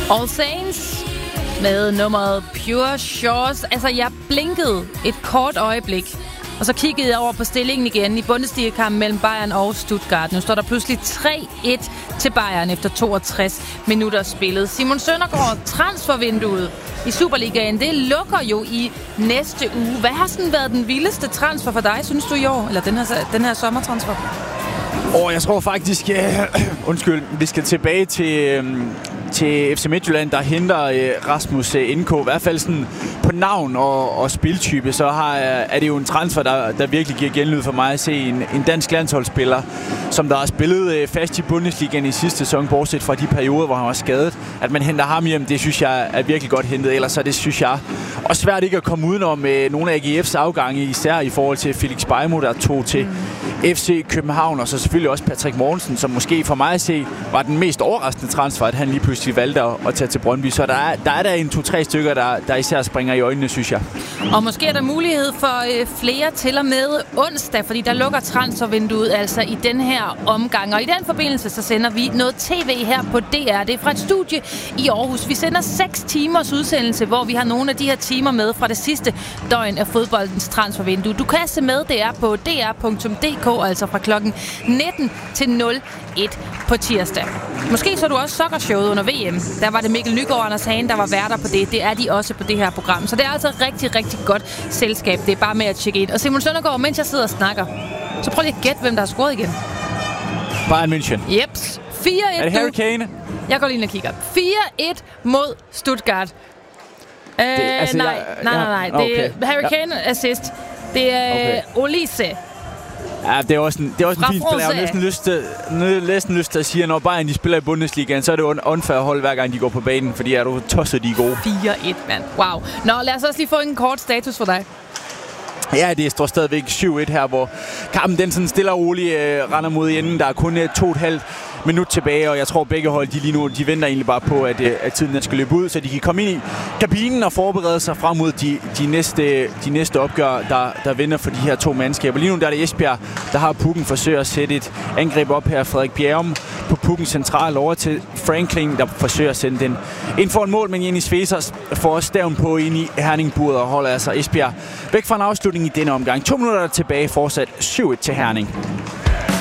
All Saints med nummeret Pure Shores. Altså, jeg blinkede et kort øjeblik, og så kiggede jeg over på stillingen igen i Bundesliga-kampen mellem Bayern og Stuttgart. Nu står der pludselig 3-1 til Bayern efter 62 minutter spillet. Simon Søndergaard, transfervinduet i Superligaen, det lukker jo i næste uge. Hvad har sådan været den vildeste transfer for dig, synes du, i år? Eller den her sommertransfer? Jeg tror faktisk, vi skal tilbage til FC Midtjylland, der henter Rasmus NK. I hvert fald sådan på navn og spiltype, så er det jo en transfer, der virkelig giver genlyd for mig at se en dansk landsholdsspiller, som der har spillet fast i Bundesligaen i sidste sæson, bortset fra de perioder, hvor han var skadet. At man henter ham hjem, det synes jeg er virkelig godt hentet. Ellers er det, synes jeg, også svært ikke at komme udenom nogle af AGF's afgange, især i forhold til Felix Beijmo, der tog til FC København, og så selvfølgelig også Patrick Mortensen, som måske for mig at se var den mest overraskende transfer, at han lige pludselig valgte at tage til Brøndby. Så der er en 2-3 stykker, der især springer i øjnene, synes jeg. Og måske er der mulighed for flere til og med onsdag, fordi der lukker transfervinduet altså i den her omgang. Og i den forbindelse, så sender vi noget tv her på DR. Det er fra et studie i Aarhus. Vi sender 6 timers udsendelse, hvor vi har nogle af de her timer med fra det sidste døgn af fodboldens transfervindue. Du kan se med, det er på dr.dk, altså fra klokken 19 til 01 på tirsdag. Måske så du også soccershowet under VM. Der var det Mikkel Nygaard og Anders Hagen, der var værter på det. Det er de også på det her program. Så det er altså rigtig, rigtig godt selskab. Det er bare med at tjekke ind. Og Simon Søndergaard, mens jeg sidder og snakker, så prøv lige at gætte, hvem der har scoret igen. Bayern München. Jeps. 4-1. Er det Harry Kane? Jeg går lige ind og kigger. 4-1 mod Stuttgart. Nej. Det er Harry Kane assist. Det er Olise. Ja, det er også en fin spiller. Jeg har næsten lyst til at sige, at når Bayern de spiller i Bundesligaen, så er det unfair hold hver gang de går på banen, fordi er du tosset, de er gode. 4-1, mand. Wow. Nå, lad os også lige få en kort status for dig. Ja, det står stadigvæk 7-1 her, hvor kampen den sådan stille og roligt render mod enden. Der er kun 2,5 minut tilbage, og jeg tror begge hold de lige nu de venter egentlig bare på, at tiden den skal løbe ud, så de kan komme ind i kabinen og forberede sig frem mod de næste opgør, der vinder for de her to mandskaber. Lige nu der er det Esbjerg, der har pukken, forsøger at sætte et angreb op her. Frederik Bjerrum på pukken central over til Franklin, der forsøger at sende den ind for en mål, men Jenny Svesers får også staven på ind i Herning-buret og holder altså Esbjerg væk fra en afslutning i denne omgang. 2 minutter tilbage, fortsat 7-1 til Herning.